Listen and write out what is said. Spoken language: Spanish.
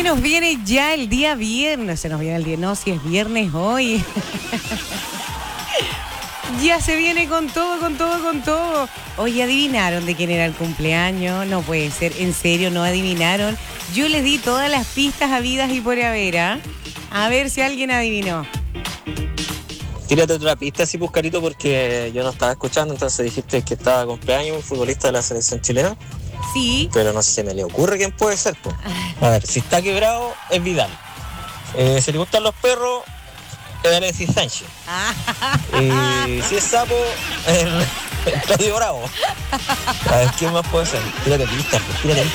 Se nos viene ya el día viernes. Se nos viene el día. No, si es viernes hoy. Ya se viene con todo, con todo, con todo. Oye, ¿adivinaron de quién era el cumpleaños? No puede ser, en serio, no adivinaron. Yo les di todas las pistas habidas y por haber, ¿ah? A ver si alguien adivinó. Tírate otra pista así, Puscarito, porque yo no estaba escuchando, entonces dijiste que estaba de cumpleaños un futbolista de la selección chilena, Sí. pero no se me le ocurre quién puede ser, po. A ver, si está quebrado, es Vidal. Si le gustan los perros, es Alexis Sánchez. Si es sapo, es Claudio Bravo. A ver, ¿quién más puede ser? Tírate pistas, pues, tírate pistas.